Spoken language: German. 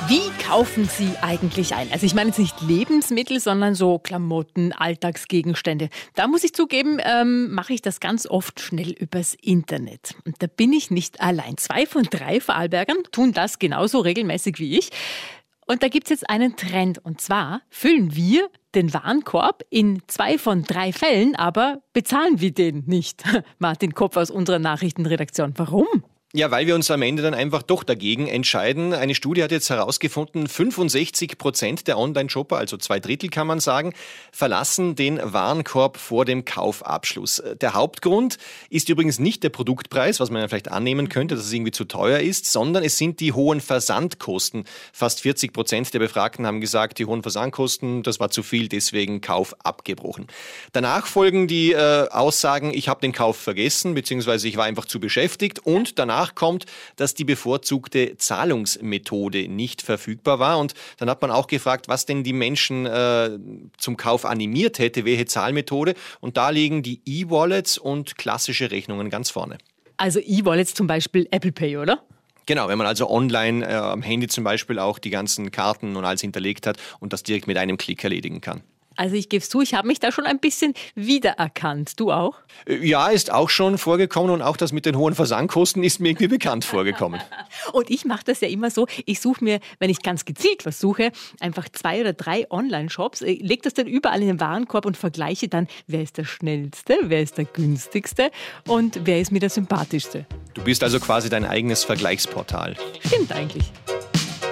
Wie kaufen Sie eigentlich ein? Also ich meine jetzt nicht Lebensmittel, sondern so Klamotten, Alltagsgegenstände. Da muss ich zugeben, mache ich das ganz oft schnell übers Internet. Und da bin ich nicht allein. 2 von 3 Vorarlbergern tun das genauso regelmäßig wie ich. Und da gibt es jetzt einen Trend. Und zwar füllen wir den Warenkorb in 2 von 3 Fällen, aber bezahlen wir den nicht. Martin Kopf aus unserer Nachrichtenredaktion. Warum? Ja, weil wir uns am Ende dann einfach doch dagegen entscheiden. Eine Studie hat jetzt herausgefunden, 65% der Online-Shopper, also 2/3 kann man sagen, verlassen den Warenkorb vor dem Kaufabschluss. Der Hauptgrund ist übrigens nicht der Produktpreis, was man ja vielleicht annehmen könnte, dass es irgendwie zu teuer ist, sondern es sind die hohen Versandkosten. Fast 40% der Befragten haben gesagt, die hohen Versandkosten, das war zu viel, deswegen Kauf abgebrochen. Danach folgen die Aussagen, ich habe den Kauf vergessen, beziehungsweise ich war einfach zu beschäftigt, und danach kommt, dass die bevorzugte Zahlungsmethode nicht verfügbar war. Und dann hat man auch gefragt, was denn die Menschen zum Kauf animiert hätte, welche Zahlmethode. Und da liegen die E-Wallets und klassische Rechnungen ganz vorne. Also E-Wallets zum Beispiel Apple Pay, oder? Genau, wenn man also online am Handy zum Beispiel auch die ganzen Karten und alles hinterlegt hat und das direkt mit einem Klick erledigen kann. Also ich gebe es zu, ich habe mich da schon ein bisschen wiedererkannt. Du auch? Ja, ist auch schon vorgekommen, und auch das mit den hohen Versandkosten ist mir irgendwie bekannt vorgekommen. Und ich mache das ja immer so, ich suche mir, wenn ich ganz gezielt was suche, einfach 2 oder 3 Online-Shops, lege das dann überall in den Warenkorb und vergleiche dann, wer ist der schnellste, wer ist der günstigste und wer ist mir der sympathischste. Du bist also quasi dein eigenes Vergleichsportal. Stimmt eigentlich.